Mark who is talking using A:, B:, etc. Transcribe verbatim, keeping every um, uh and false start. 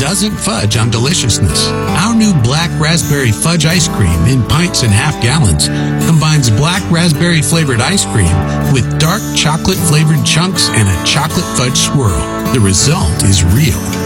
A: doesn't fudge on deliciousness. Our new Black Raspberry Fudge Ice Cream in pints and half gallons combines black raspberry flavored ice cream with dark chocolate flavored chunks and a chocolate fudge swirl. The result is real.